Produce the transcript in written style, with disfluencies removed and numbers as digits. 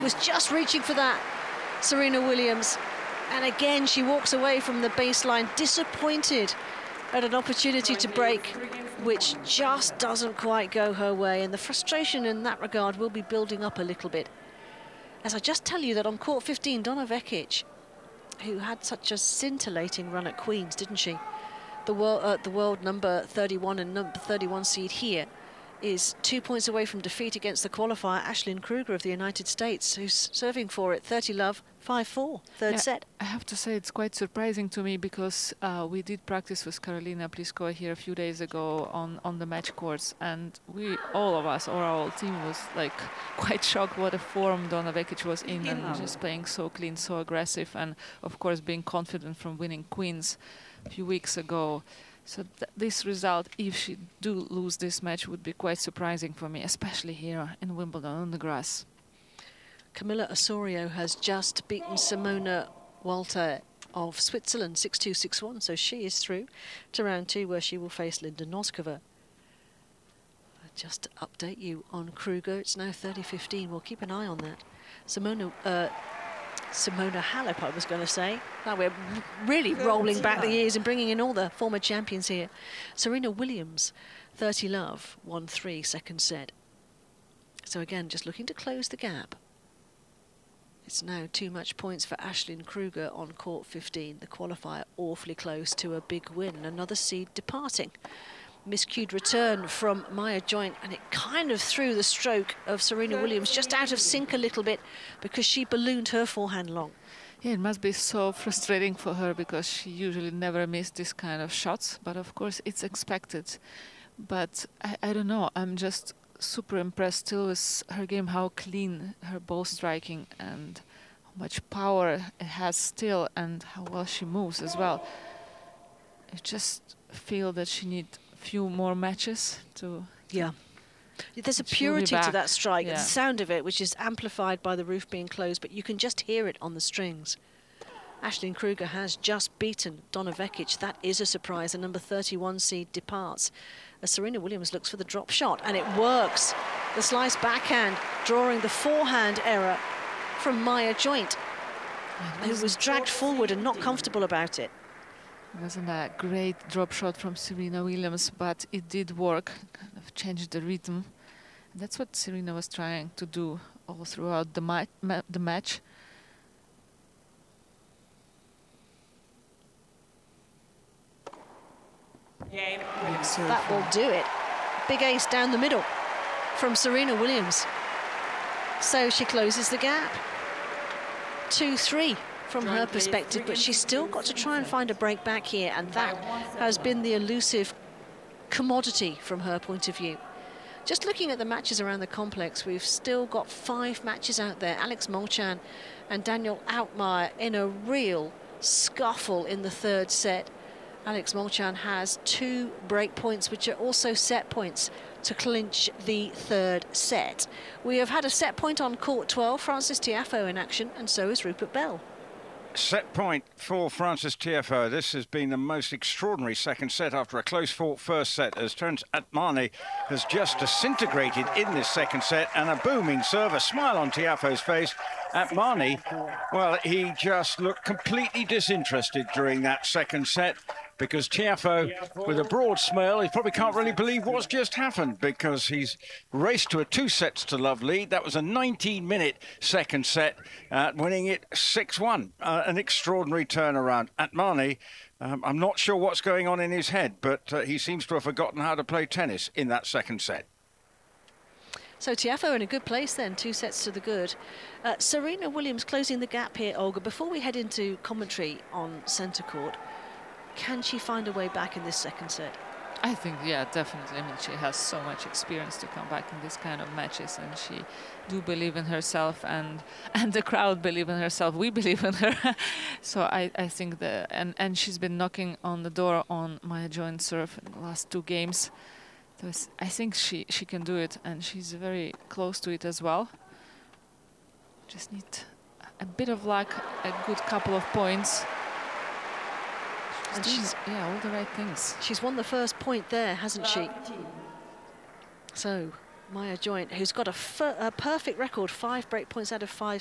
Was just reaching for that, Serena Williams. And again, she walks away from the baseline disappointed at an opportunity to break, which just doesn't quite go her way. And the frustration in that regard will be building up a little bit. As I just tell you that on court 15, Donna Vekic, who had such a scintillating run at Queens, didn't she? The world number 31 and number 31 seed here is 2 points away from defeat against the qualifier Aisling Kruger of the United States, who's serving for it 30-love, 5-4, third set. I have to say it's quite surprising to me because we did practice with Karolina Pliskova here a few days ago on the match courts, and all of us, or our whole team, was like quite shocked what a form Donna Vekic was in, and just playing so clean, so aggressive, and of course being confident from winning Queens a few weeks ago. So this result, if she do lose this match, would be quite surprising for me, especially here in Wimbledon on the grass. Camila Osorio has just beaten Simona Walter of Switzerland 6-2, 6-1, so she is through to round 2, where she will face Linda Noskova. Just to update you on Kruger, it's now 30-15. We'll keep an eye on that. Simona Halep, I was going to say. Now we're really rolling back the years and bringing in all the former champions here. Serena Williams, 30-love, 1-3, second set. So again, just looking to close the gap. It's now too much points for Aisling Kruger on court 15. The qualifier awfully close to a big win. Another seed departing. Miscued return from Maya Joint, and it kind of threw the stroke of Serena Williams just out of sync a little bit because she ballooned her forehand long. Yeah, it must be so frustrating for her because she usually never missed this kind of shots, but of course it's expected. But I don't know, I'm just super impressed still with her game, how clean her ball striking and how much power it has still, and how well she moves as well. I just feel that she needs few more matches to... Yeah. There's a purity to that strike, the sound of it, which is amplified by the roof being closed, but you can just hear it on the strings. Aisling Kruger has just beaten Donna Vekic. That is a surprise. The number 31 seed departs as Serena Williams looks for the drop shot, and it works. The slice backhand, drawing the forehand error from Maya Joint, who was dragged forward and not comfortable about it. It wasn't a great drop shot from Serena Williams, but it did work, kind of changed the rhythm. And that's what Serena was trying to do all throughout the match. That will do it. Big ace down the middle from Serena Williams. So she closes the gap. 2-3. From her perspective, but she's still got to try and find a break back here, and that has been the elusive commodity from her point of view. Just looking at the matches around the complex, we've still got 5 matches out there. Alex Molchan and Daniel Altmaier in a real scuffle in the third set. Alex Molchan has 2 break points, which are also set points to clinch the third set. We have had a set point on court 12, Frances Tiafoe in action, and so is Rupert Bell. Set point for Frances Tiafoe. This has been the most extraordinary second set after a close-fought first set, as Terence Atmani has just disintegrated in this second set, and a booming serve, a smile on Tiafoe's face. Atmani, well, he just looked completely disinterested during that second set, because Tiafoe, with a broad smile, he probably can't really believe what's just happened, because he's raced to a 2-sets-to-love lead. That was a 19-minute second set, winning it 6-1. An extraordinary turnaround. Atmani, I'm not sure what's going on in his head, but he seems to have forgotten how to play tennis in that second set. So Tiafoe in a good place then, 2 sets to the good. Serena Williams closing the gap here, Olga. Before we head into commentary on centre court, can she find a way back in this second set? I think, yeah, definitely. I mean, she has so much experience to come back in this kind of matches, and she do believe in herself, and the crowd believe in herself. We believe in her. So I think and she's been knocking on the door on Maya Joint serve in the last 2 games. So I think she can do it, and she's very close to it as well. Just need a bit of luck, a good couple of points. And she's, yeah, all the right things. She's won the first point there, hasn't she? So Maya Joint, who's got a perfect record, 5 break points out of 5